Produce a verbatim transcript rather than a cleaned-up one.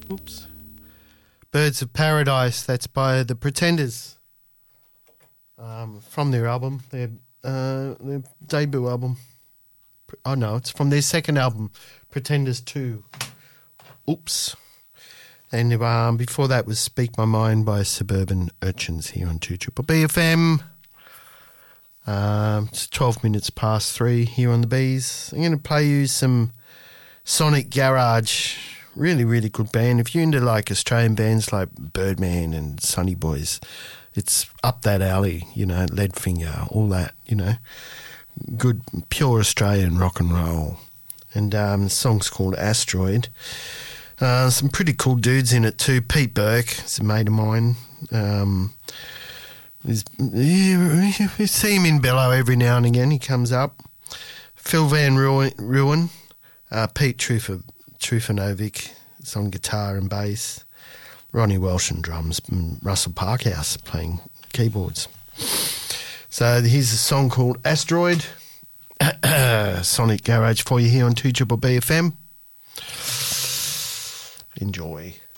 Oops. Birds of Paradise, that's by The Pretenders. Um, from their album, their, uh, their debut album. Oh no, it's from their second album, Pretenders two. Oops. And um, before that was Speak My Mind by Suburban Urchins here on two Triple B F M. Um, it's twelve minutes past three here on the Bees. I'm going to play you some Sonic Garage. Really, really good band. If you're into like Australian bands like Birdman and Sunny Boys, it's up that alley, you know, Leadfinger, all that, you know. Good, pure Australian rock and roll. And um, the song's called Asteroid. Uh, some pretty cool dudes in it too. Pete Burke is a mate of mine. Um, he's, you, you see him in Bellow every now and again. He comes up. Phil Van Ruin, Ruin uh, Pete Trufa, Trufanovic is on guitar and bass. Ronnie Welsh on drums, and Russell Parkhouse playing keyboards. So here's a song called Asteroid. Sonic Garage for you here on two Triple B F M. Enjoy.